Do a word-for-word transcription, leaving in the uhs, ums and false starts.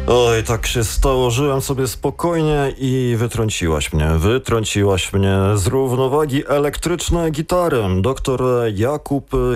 Oj, tak się stało. Żyłem sobie spokojnie i wytrąciłaś mnie. Wytrąciłaś mnie z równowagi elektrycznej gitary. Doktor Jakub